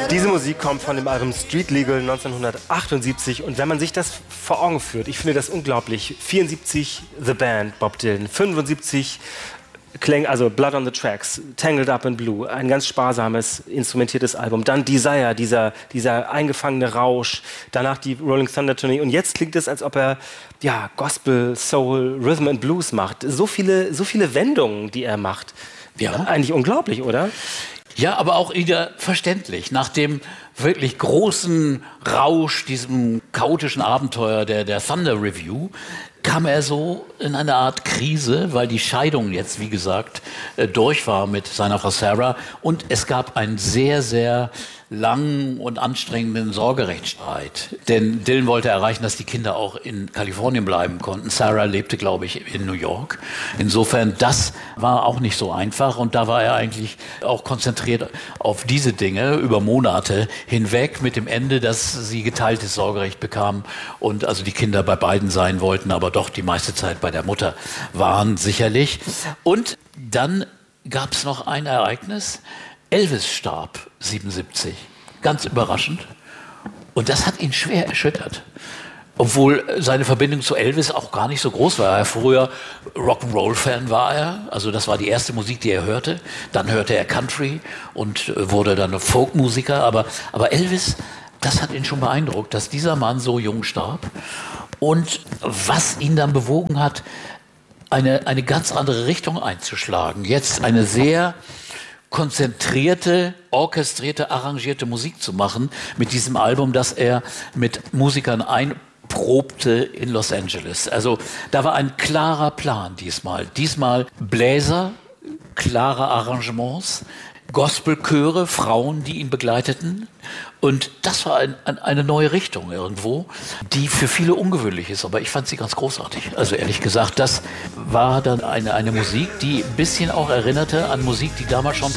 Diese Musik kommt von dem Album Street Legal 1978 und wenn man sich das vor Augen führt, ich finde das unglaublich. 74 The Band, Bob Dylan, 75 also Blood on the Tracks, Tangled Up in Blue, ein ganz sparsames, instrumentiertes Album. Dann Desire, dieser eingefangene Rausch, danach die Rolling Thunder Tournee und jetzt klingt es, als ob er Gospel, Soul, Rhythm and Blues macht. So viele Wendungen, die er macht. Ja. Eigentlich unglaublich, oder? Ja, aber auch wieder verständlich. Nach dem wirklich großen Rausch, diesem chaotischen Abenteuer der Thunder Review, kam er so in eine Art Krise, weil die Scheidung jetzt, wie gesagt, durch war mit seiner Frau Sarah. Und es gab einen sehr, sehr langen und anstrengenden Sorgerechtsstreit. Denn Dylan wollte erreichen, dass die Kinder auch in Kalifornien bleiben konnten. Sarah lebte, glaube ich, in New York. Insofern, das war auch nicht so einfach. Und da war er eigentlich auch konzentriert auf diese Dinge über Monate hinweg mit dem Ende, dass sie geteiltes Sorgerecht bekamen und also die Kinder bei beiden sein wollten, aber doch die meiste Zeit bei der Mutter waren, sicherlich. Und dann gab es noch ein Ereignis. Elvis starb 77, ganz überraschend. Und das hat ihn schwer erschüttert. Obwohl seine Verbindung zu Elvis auch gar nicht so groß war. Er früher Rock'n'Roll-Fan war er, also das war die erste Musik, die er hörte. Dann hörte er Country und wurde dann Folkmusiker. Aber Elvis, das hat ihn schon beeindruckt, dass dieser Mann so jung starb. Und was ihn dann bewogen hat, eine ganz andere Richtung einzuschlagen. Jetzt eine sehr konzentrierte, orchestrierte, arrangierte Musik zu machen mit diesem Album, das er mit Musikern einprobte in Los Angeles. Also da war ein klarer Plan diesmal. Diesmal Bläser, klare Arrangements, Gospelchöre, Frauen, die ihn begleiteten. Und das war eine neue Richtung irgendwo, die für viele ungewöhnlich ist. Aber ich fand sie ganz großartig. Also ehrlich gesagt, das war dann eine Musik, die ein bisschen auch erinnerte an Musik, die damals schon